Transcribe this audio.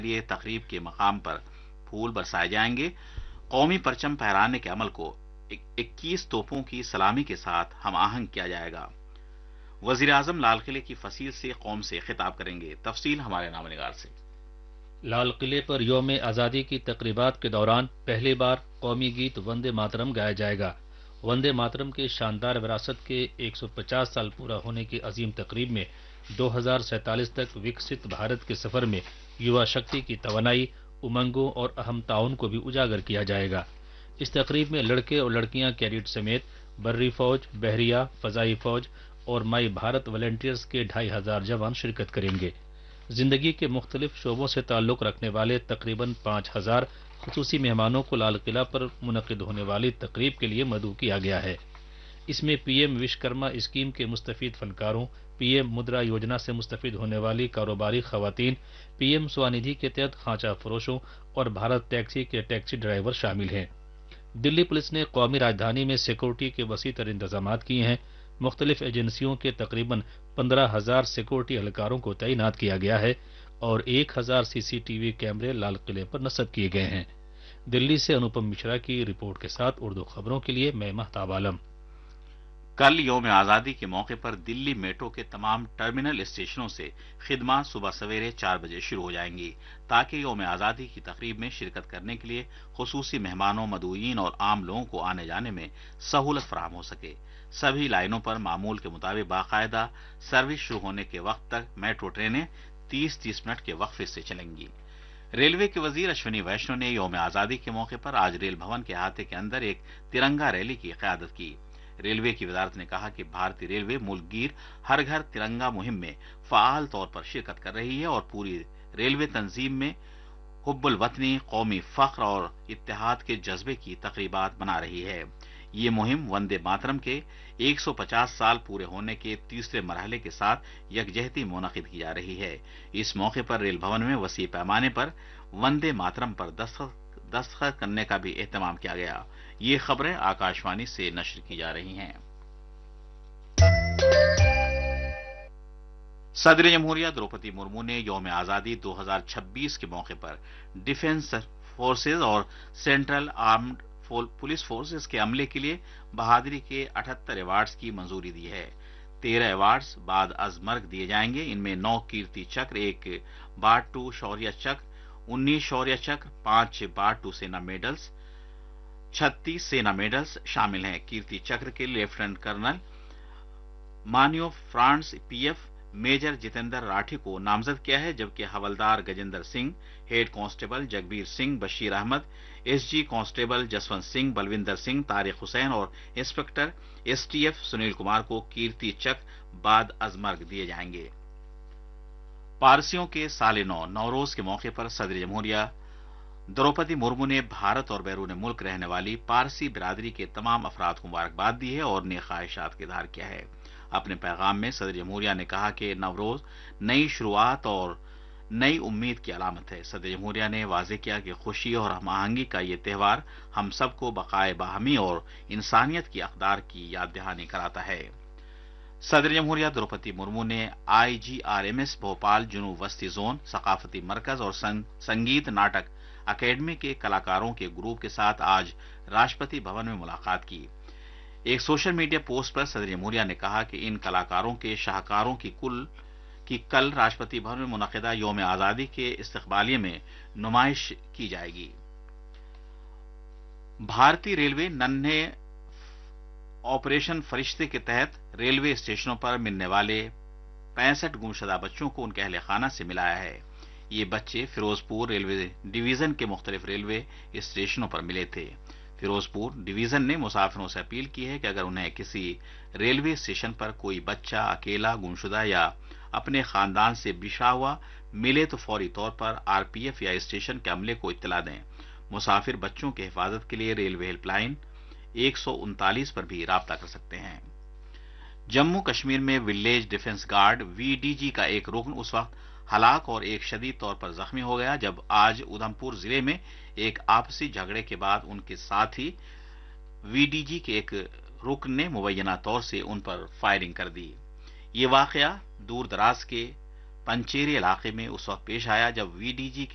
لیے तकरीब के मकाम पर फूल बरसाए जाएंगे। कौमी परचम फहराने के अमल को 21 तोपों की सलामी के साथ हम आहंग किया जाएगा। वजीर आजम लाल किले की फसील से कौम से खिताब करेंगे। तफसील हमारे नामनिगार से। लाल किले पर यौम आज़ादी की तकरीबात के दौरान पहली बार कौमी गीत वंदे मातरम गाया जाएगा। वंदे मातरम के शानदार विरासत के 150 साल पूरा होने की अजीम तकरीब में 2047 तक विकसित भारत के सफर में युवा शक्ति की तवानाई, उमंगों और अहम ताउन को भी उजागर किया जाएगा। इस तकरीब में लड़के और लड़कियां कैडेट समेत बर्री फौज, बहरिया, फजाई फौज और माई भारत वॉलंटियर्स के 2500 जवान शिरकत करेंगे। जिंदगी के मुख्तलिफ शोबों से ताल्लुक रखने वाले तकरीबन 5000 खुसूसी मेहमानों को लाल किला पर मुनक़िद होने वाली तकरीब के लिए मदऊ किया गया है। इसमें पीएम विश्वकर्मा स्कीम के मुस्तफीद फनकारों, पीएम मुद्रा योजना से मुस्तफीद होने वाली कारोबारी खवातीन, पीएम स्वनिधि के तहत खांचा फरोशों और भारत टैक्सी के टैक्सी ड्राइवर शामिल हैं। दिल्ली पुलिस ने कौमी राजधानी में सिक्योरिटी के वसी तर इंतजाम किए हैं। मुख्तलिफ एजेंसियों के तकरीबन 15,000 सिक्योरिटी एहलकारों को तैनात किया गया है और 1000 सीसीटीवी कैमरे लाल किले पर नस्ब किए गए हैं। दिल्ली से अनुपम मिश्रा की रिपोर्ट के साथ उर्दू खबरों के लिए मैं महताब आलम। कल यौम आज़ादी के मौके पर दिल्ली मेट्रो के तमाम टर्मिनल स्टेशनों से खिदमत सुबह सवेरे 4 बजे शुरू हो जाएंगी, ताकि यौम आज़ादी की तकरीब में शिरकत करने के लिए खुसूसी मेहमानों, मदऊयीन और आम लोगों को आने जाने में सहूलत फराहम हो सके। सभी लाइनों पर मामूल के मुताबिक बाकायदा सर्विस शुरू होने के वक्त तक मेट्रो ट्रेनें 30-30 मिनट के वक्फे से चलेंगी। रेलवे के वजीर अश्विनी वैष्णव ने यौम आज़ादी के मौके पर आज रेल भवन के अहाते के अंदर एक तिरंगा रैली की क़यादत की। रेलवे की वजारत ने कहा कि भारतीय रेलवे मुल्कगीर हर घर तिरंगा मुहिम में फ़आल तौर पर शिरकत कर रही है और पूरी रेलवे तंजीम में हुब्बुल वतनी, कौमी फख्र और इत्तेहाद के जज्बे की तकरीबात बना रही है। ये मुहिम वंदे मातरम के 150 साल पूरे होने के तीसरे मरहले के साथ यकजहती मुनक़िद की जा रही है। इस मौके पर रेल भवन में वसी पैमाने पर वंदे मातरम पर दस्तखत करने का भी एहतमाम किया गया। ये खबरें आकाशवाणी से नश्र की जा रही हैं। सदर जमहूरिया द्रौपदी मुर्मू ने यौम आज़ादी 2026 के मौके पर डिफेंस फोर्सेज और सेंट्रल आर्म्ड पुलिस फोर्सेज के अमले के लिए बहादुरी के 78 अवार्ड्स की मंजूरी दी है। 13 अवार्ड्स बाद अज मर्ग दिए जाएंगे। इनमें 9 कीर्ति चक्र, 1 बार-2 शौर्य चक्र, 19 शौर्य चक्र, 5 बार-2 सेना मेडल्स, 36 सेना मेडल्स शामिल हैं। कीर्ति चक्र के लेफ्टिनेंट कर्नल मान्यो France PF major Jitendra Rathi को नामजद किया है, जबकि हवलदार Gajendra Singh, head constable Jagbir Singh, Bashir Ahmad, SG constable Jaswant Singh, Balwinder Singh, Tariq Hussain और इंस्पेक्टर एसटीएफ सुनील कुमार को कीर्ति चक्र बाद अजमर्ग दिए जाएंगे। पारसियों के साले नौ नौरोज के मौके पर सदर जमहूरिया द्रौपदी मुर्मू ने भारत और बैरून मुल्क रहने वाली पारसी बिरादरी के तमाम अफराद को मुबारकबाद दी है और नेक ख्वाहिशात का इज़हार किया है। अपने पैगाम में सदर जमहूरिया ने कहा कि नवरोज नई शुरुआत और नई उम्मीद की अलामत है। सदर जमहूरिया ने वाज़ेह किया कि खुशी और हम आहंगी का ये त्यौहार हम सबको बकाए बाहमी और इंसानियत की अक़दार की याद दहानी कराता है। सदर जमहूरिया द्रौपदी मुर्मू ने IGRMS भोपाल जुनूब वस्ती जोन सकाफती मरकज और संगीत नाटक अकेडमी के कलाकारों के ग्रुप के साथ आज राष्ट्रपति भवन में मुलाकात की। एक सोशल मीडिया पोस्ट पर सदर जमहूरिया ने कहा कि इन कलाकारों के शाहकारों की कल राष्ट्रपति भवन में मुनक़िदा यौम आज़ादी के इस्तक़बालिये में नुमाइश की जाएगी। भारतीय रेलवे नन्हे ऑपरेशन फरिश्ते के तहत रेलवे स्टेशनों पर मिलने वाले 65 गुमशुदा बच्चों को उनके अहले खाना से मिलाया है। ये बच्चे फिरोजपुर रेलवे डिवीजन के मुख्तलिफ रेलवे स्टेशनों पर मिले थे। फिरोजपुर डिवीजन ने मुसाफिरों से अपील की है कि अगर उन्हें किसी रेलवे स्टेशन पर कोई बच्चा अकेला, गुमशुदा या अपने खानदान से बिछड़ा हुआ मिले तो फौरी तौर पर आरपीएफ या स्टेशन के अमले को इत्तला दें। मुसाफिर बच्चों की हिफाजत के लिए रेलवे हेल्पलाइन 139 पर भी राब्ता कर सकते हैं। जम्मू कश्मीर में विलेज डिफेंस गार्ड VDG का एक रुकन उस वक्त हलाक और एक शदीद तौर पर जख्मी हो गया जब आज उधमपुर जिले में एक आपसी झगड़े के बाद उनके साथी VDG के एक रुकन ने मुबैना तौर से उन पर फायरिंग कर दी। ये वाकया दूर दराज के पंचेरी इलाके में उस वक्त पेश आया जब VDG